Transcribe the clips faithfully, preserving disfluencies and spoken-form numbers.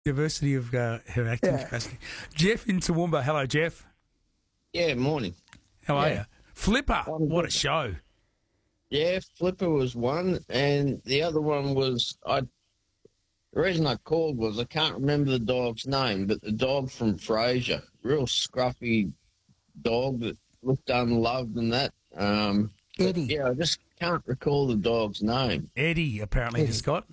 Diversity of uh, her acting Yeah. capacity. Jeff in Toowoomba. Hello, Jeff. Yeah, morning. How are Yeah. you? Flipper. I'm What a good. show. Yeah, Flipper was one, and the other one was I. The reason I called was I can't remember the dog's name, but the dog from Frasier, real scruffy dog that looked unloved and that. Um, but Eddie. yeah, I just can't recall the dog's name. Eddie, apparently, Eddie. Scott.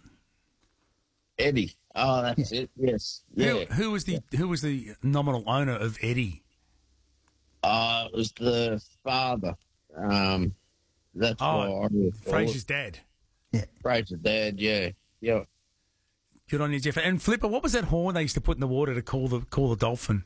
Eddie. Oh, that's it. Yes. Yeah. Who, who was the who was the nominal owner of Eddie? Uh, it was the father. Um, that's Oh, what I recall. Frasier's dad. Fraser's dad. Yeah. Yeah. Good on you, Jeff. And Flipper, what was that horn they used to put in the water to call the call the dolphin?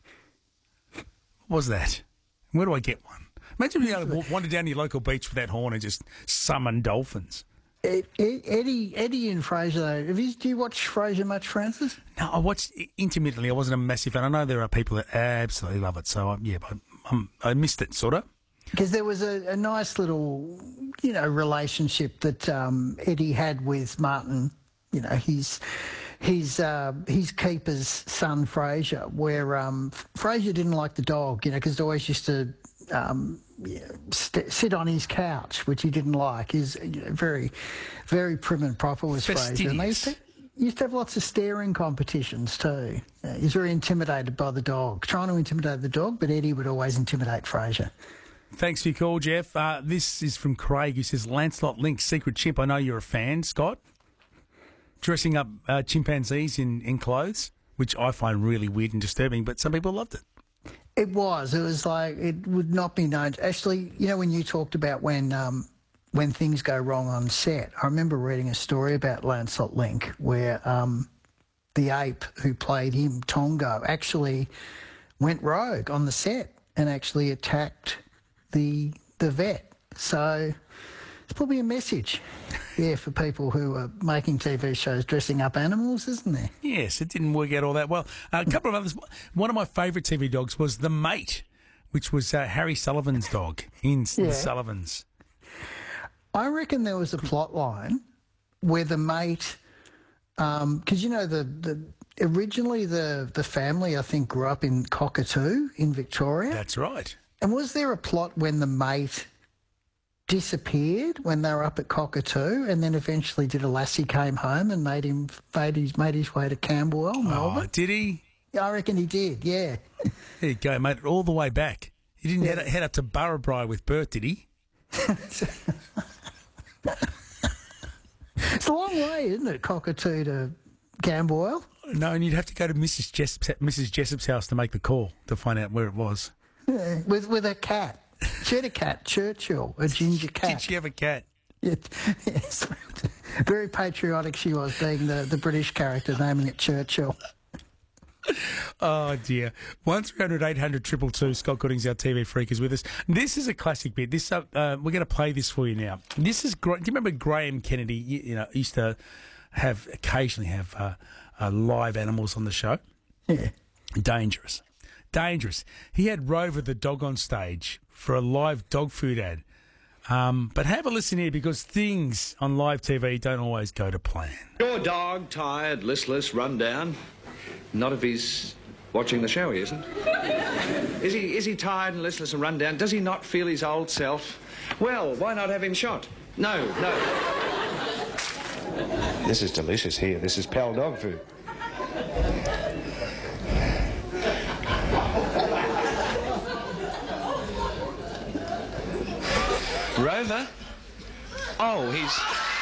What was that? Where do I get one? Imagine being able to wander down to your local beach with that horn and just summon dolphins. Ed, Ed, Eddie, Eddie and Fraser. Though, have you, do you watch Fraser much, Francis? No, I watched intermittently. I wasn't a massive fan. I know there are people that absolutely love it. So, um, yeah, but um, I missed it, sort of. Because there was a, a nice little, you know, relationship that um, Eddie had with Martin. You know, his his uh, his keeper's son Fraser, where um, Fraser didn't like the dog, you know, because he always used to um, yeah, st- sit on his couch, which he didn't like. He's you know, very, very prim and proper was Fraser. And they used to, used to have lots of staring competitions too. Uh, he was very intimidated by the dog, trying to intimidate the dog, but Eddie would always intimidate Fraser. Thanks for your call, Jeff. Uh, this is from Craig, who says, Lancelot Link, Secret Chimp. I know you're a fan, Scott. Dressing up uh, chimpanzees in, in clothes, which I find really weird and disturbing, but some people loved it. It was. It was like it would not be known. Actually, you know, when you talked about when um, when things go wrong on set, I remember reading a story about Lancelot Link where um, the ape who played him, Tongo, actually went rogue on the set and actually attacked the the vet. So it's probably a message, yeah, for people who are making T V shows dressing up animals, isn't there? Yes, it didn't work out all that well. Uh, a couple of others. One of my favourite T V dogs was The Mate, which was uh, Harry Sullivan's dog in Yeah. The Sullivans. I reckon there was a plot line where the mate, because you know the, the originally the the family I think grew up in Cockatoo in Victoria, That's right. and was there a plot when the mate disappeared when they were up at Cockatoo, and then eventually did a lassie came home and made him made his made his way to Camberwell, Oh, Melbourne? did he? I reckon he did. Yeah, There you go, mate. All the way back. He didn't head, head up to Burrabri with Bert, did he? it's a long way, isn't it, Cockatoo to Camberwell? No, and you'd have to go to Missus Jessup's, Missus Jessup's house to make the call to find out where it was. Yeah, with with a cat. She had a cat, Churchill, a ginger cat. Did she have a cat? Yeah, yes. Very patriotic she was, being the, the British character, naming it Churchill. Oh, dear. one three hundred eight hundred two two two. Scott Goodings, our T V freak, is with us. This is a classic bit. This uh, uh, We're going to play this for you now. This is great. Do you remember Graham Kennedy, you, you know, used to have, occasionally have uh, uh, live animals on the show? Yeah. Dangerous. Dangerous. He had Rover the dog on stage for a live dog food ad. Um, but have a listen here, because things on live T V don't always go to plan. Your dog, tired, listless, run down. Not if he's watching the show, he isn't. Is he, is he tired and listless and run down? Does he not feel his old self? Well, why not have him shot? No, no. This is delicious here. This is Pal dog food. Rover? Oh, he's...